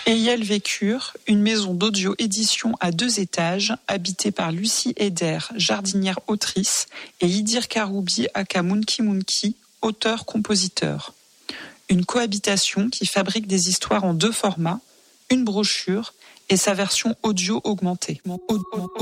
Et y elles vécurent, une maison d'audio-édition à 2 étages, habitée par Lucie Eder, jardinière-autrice, et Idir Karoubi aka Mounki Mounki, auteur-compositeur. Une cohabitation qui fabrique des histoires en 2 formats, une brochure et sa version audio augmentée.